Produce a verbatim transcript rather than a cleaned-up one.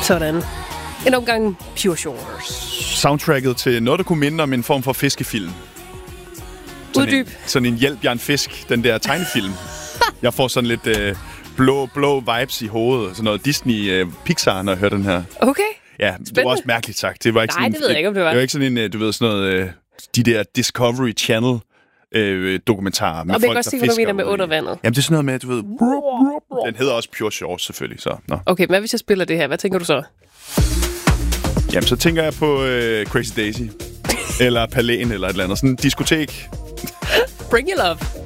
Sådan. En omgang Pure Shores. Soundtracket til noget, der kunne minde om en form for fiskefilm. Sådan Uddyb. En, sådan en Hjælp, jeg er en fisk. Den der tegnefilm. Jeg får sådan lidt øh, blå, blå vibes i hovedet. Sådan noget Disney øh, Pixar, når jeg hører den her. Okay. Ja, Spændende. Det var også mærkeligt sagt. Det var ikke Nej, sådan, det ved jeg ikke, om det var. Det var ikke sådan en, du ved, sådan noget, øh, de der Discovery Channel øh, dokumentarer med og folk, der fisker. Og hvad du mener med under vandet. Jamen, det er sådan noget med, du ved... Den hedder også Pure Shores, selvfølgelig. Så. Nå. Okay, men hvad hvis jeg spiller det her? Hvad tænker du så? Jamen, så tænker jeg på øh, Crazy Daisy. Eller Palæen, eller et eller andet. Sådan en diskotek. Bring your love.